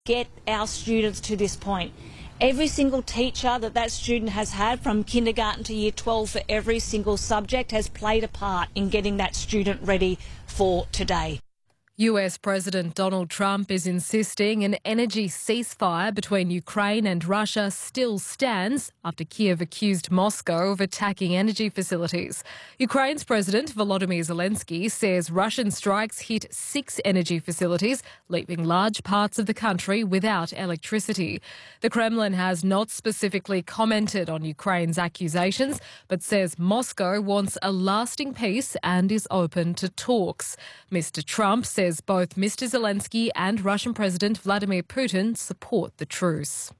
get our students to this point. Every single teacher that student has had from kindergarten to year 12 for every single subject has played a part in getting that student ready for today. US President Donald Trump is insisting an energy ceasefire between Ukraine and Russia still stands after Kiev accused Moscow of attacking energy facilities. Ukraine's President Volodymyr Zelensky says Russian strikes hit 6 energy facilities, leaving large parts of the country without electricity. The Kremlin has not specifically commented on Ukraine's accusations, but says Moscow wants a lasting peace and is open to talks. Mr. Trump says both Mr. Zelensky and Russian President Vladimir Putin support the truce.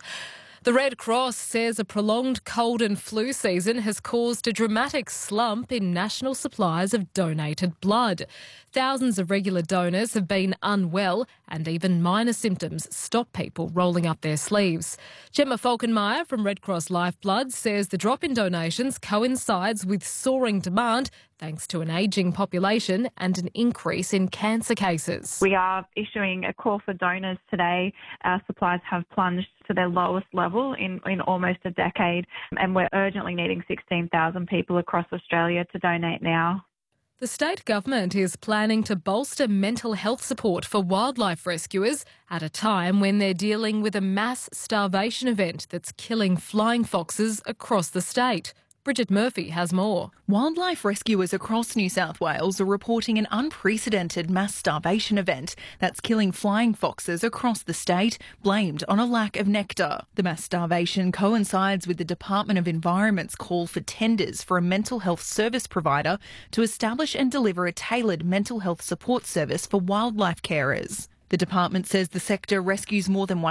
The Red Cross says a prolonged cold and flu season has caused a dramatic slump in national supplies of donated blood. Thousands of regular donors have been unwell and even minor symptoms stop people rolling up their sleeves. Gemma Falkenmeyer from Red Cross Lifeblood says the drop in donations coincides with soaring demand thanks to an ageing population and an increase in cancer cases. We are issuing a call for donors today. Our supplies have plunged to their lowest level in almost a decade, and we're urgently needing 16,000 people across Australia to donate now. The state government is planning to bolster mental health support for wildlife rescuers at a time when they're dealing with a mass starvation event that's killing flying foxes across the state. Bridget Murphy has more. Wildlife rescuers across New South Wales are reporting an unprecedented mass starvation event that's killing flying foxes across the state, blamed on a lack of nectar. The mass starvation coincides with the Department of Environment's call for tenders for a mental health service provider to establish and deliver a tailored mental health support service for wildlife carers. The department says the sector rescues more than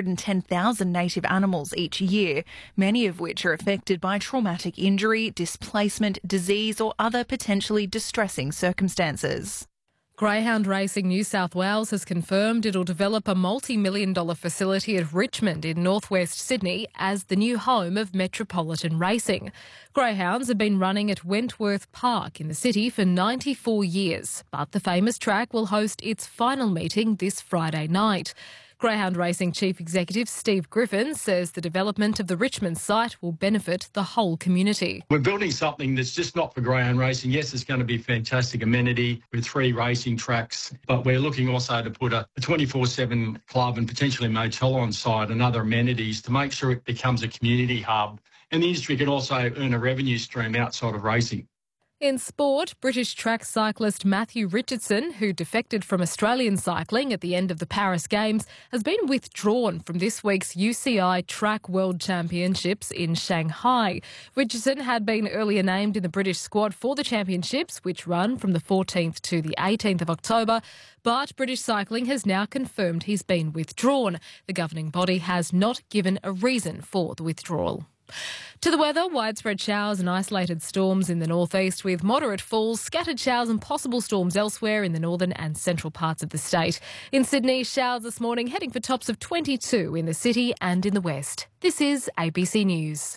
110,000 native animals each year, many of which are affected by traumatic injury, displacement, disease or other potentially distressing circumstances. Greyhound Racing New South Wales has confirmed it'll develop a multi-million-dollar facility at Richmond in northwest Sydney as the new home of Metropolitan Racing. Greyhounds have been running at Wentworth Park in the city for 94 years, but the famous track will host its final meeting this Friday night. Greyhound Racing Chief Executive Steve Griffin says the development of the Richmond site will benefit the whole community. We're building something that's just not for greyhound racing. Yes, it's going to be a fantastic amenity with 3 racing tracks, but we're looking also to put a 24/7 club and potentially motel on site and other amenities to make sure it becomes a community hub. And the industry can also earn a revenue stream outside of racing. In sport, British track cyclist Matthew Richardson, who defected from Australian cycling at the end of the Paris Games, has been withdrawn from this week's UCI Track World Championships in Shanghai. Richardson had been earlier named in the British squad for the championships, which run from the 14th to the 18th of October, but British Cycling has now confirmed he's been withdrawn. The governing body has not given a reason for the withdrawal. To the weather, widespread showers and isolated storms in the northeast with moderate falls, scattered showers and possible storms elsewhere in the northern and central parts of the state. In Sydney, showers this morning heading for tops of 22 in the city and in the west. This is ABC News.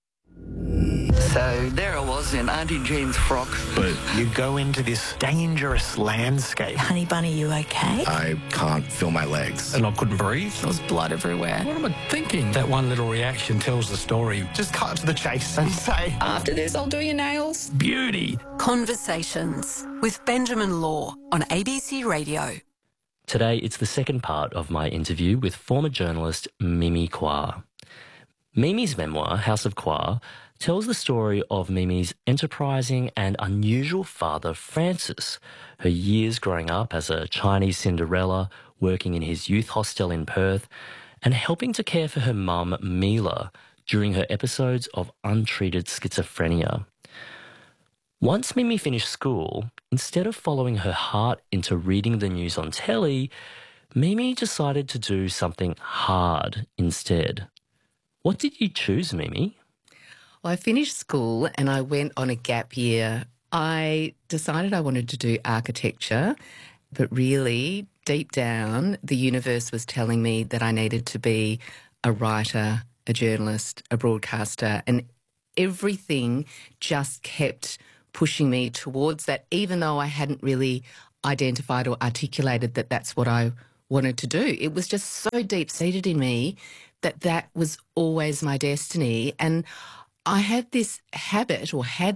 So there I was in Auntie Jean's frock. But you go into this dangerous landscape. Honey bunny, you okay? I can't feel my legs. And I couldn't breathe. There was blood everywhere. What am I thinking? That one little reaction tells the story. Just cut to the chase and say, After this, I'll do your nails. beauty. Conversations with Benjamin Law on ABC Radio. Today, it's the second part of my interview with former journalist Mimi Kwa. Mimi's memoir, House of Kwa, tells the story of Mimi's enterprising and unusual father, Francis, her years growing up as a Chinese Cinderella, working in his youth hostel in Perth, and helping to care for her mum, Mila, during her episodes of untreated schizophrenia. Once Mimi finished school, instead of following her heart into reading the news on telly, Mimi decided to do something hard instead. What did you choose, Mimi? Well, I finished school and I went on a gap year. I decided I wanted to do architecture, but really, deep down, the universe was telling me that I needed to be a writer, a journalist, a broadcaster, and everything just kept pushing me towards that, even though I hadn't really identified or articulated that that's what I wanted to do. It was just so deep-seated in me that was always my destiny. And I had this habit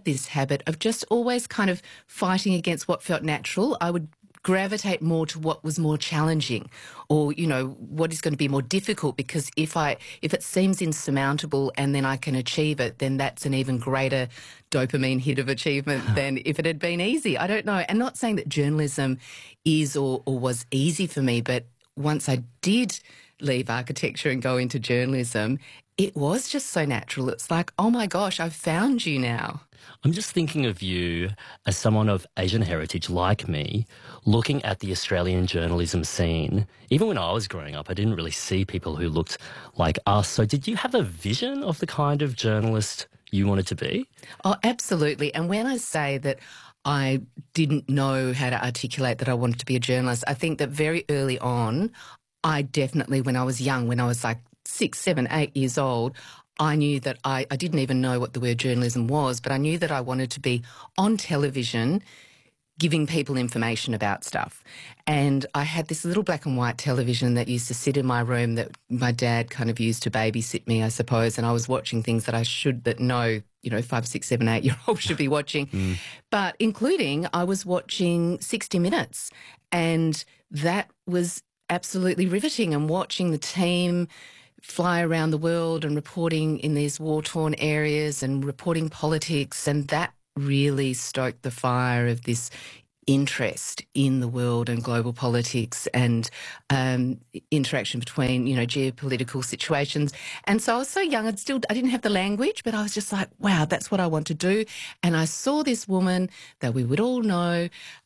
of just always kind of fighting against what felt natural. I would gravitate more to what was more challenging or, what is going to be more difficult, because if it seems insurmountable and then I can achieve it, then that's an even greater dopamine hit of achievement than if it had been easy. I don't know. And not saying that journalism is or was easy for me, but once I did leave architecture and go into journalism, it was just so natural. It's like, oh my gosh, I've found you now. I'm just thinking of you as someone of Asian heritage like me, looking at the Australian journalism scene. Even when I was growing up, I didn't really see people who looked like us. So did you have a vision of the kind of journalist you wanted to be? Oh, absolutely. And when I say that I didn't know how to articulate that I wanted to be a journalist, I think that very early on, I definitely, when I was young, when I was like 6, 7, 8 years old, I knew that I didn't even know what the word journalism was, but I knew that I wanted to be on television giving people information about stuff. And I had this little black and white television that used to sit in my room that my dad kind of used to babysit me, I suppose, and I was watching things that no 5, 6, 7, 8-year-olds should be watching. But including, I was watching 60 Minutes, and that was absolutely riveting, and watching the team fly around the world and reporting in these war-torn areas and reporting politics, and that really stoked the fire of this interest in the world and global politics and interaction between, geopolitical situations. And so I was so young, I didn't have the language, but I was just like, wow, that's what I want to do. And I saw this woman that we would all know,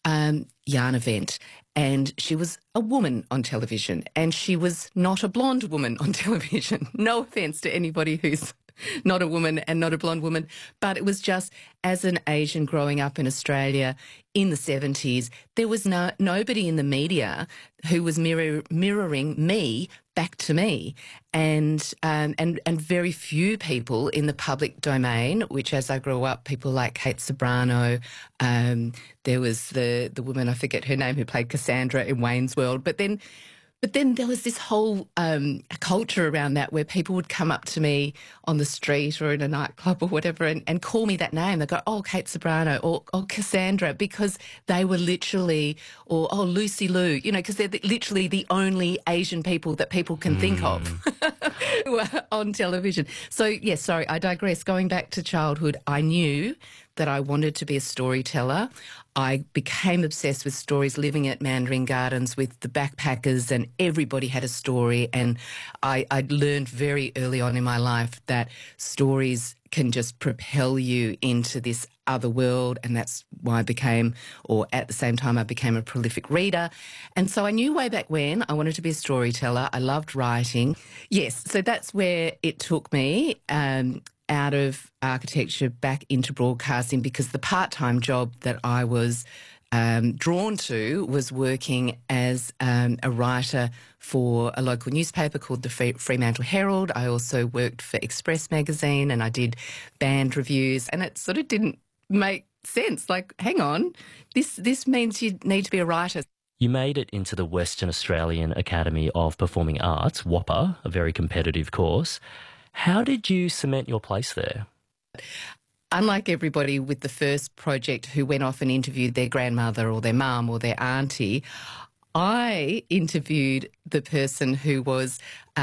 Jana Wendt. And she was a woman on television, and she was not a blonde woman on television. No offence to anybody who's not a woman and not a blonde woman, but it was just, as an Asian growing up in Australia in the 70s, there was nobody in the media who was mirroring me back to me, and very few people in the public domain, which as I grew up, people like Kate Ceberano, there was the woman, I forget her name, who played Cassandra in Wayne's World, but then there was this whole culture around that where people would come up to me on the street or in a nightclub or whatever and call me that name. They'd go, oh, Kate Ceberano or Cassandra, because they were literally, or oh, Lucy Liu, because they're literally the only Asian people that people can think of who are on television. So, yes, sorry, I digress. Going back to childhood, I knew that I wanted to be a storyteller. I became obsessed with stories, living at Mandarin Gardens with the backpackers, and everybody had a story. And I learned very early on in my life that stories can just propel you into this other world, and that's why at the same time, I became a prolific reader. And so I knew way back when I wanted to be a storyteller. I loved writing. Yes, so that's where it took me. Out of architecture back into broadcasting, because the part-time job that I was drawn to was working as a writer for a local newspaper called the Fremantle Herald. I also worked for Express magazine, and I did band reviews, and it sort of didn't make sense. Like, hang on, this means you need to be a writer. You made it into the Western Australian Academy of Performing Arts, WAAPA, a very competitive course. How did you cement your place there? Unlike everybody with the first project who went off and interviewed their grandmother or their mum or their auntie, I interviewed the person who was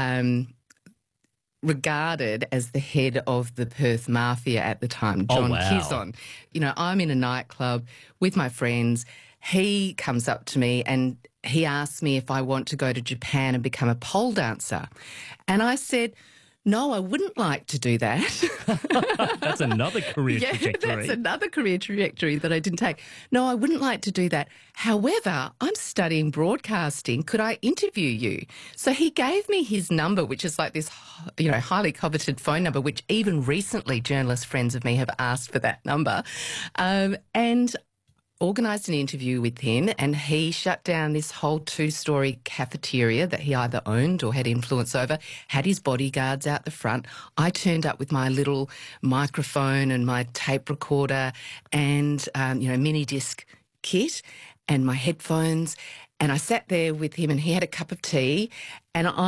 regarded as the head of the Perth Mafia at the time, John Kizon. I'm in a nightclub with my friends. He comes up to me and he asks me if I want to go to Japan and become a pole dancer. And I said, no, I wouldn't like to do that. That's another career trajectory. That's another career trajectory that I didn't take. No, I wouldn't like to do that. However, I'm studying broadcasting. Could I interview you? So he gave me his number, which is like this, highly coveted phone number, which even recently journalist friends of me have asked for that number. And organised an interview with him, and he shut down this whole 2-story cafeteria that he either owned or had influence over, had his bodyguards out the front. I turned up with my little microphone and my tape recorder and, mini disc kit and my headphones. And I sat there with him and he had a cup of tea and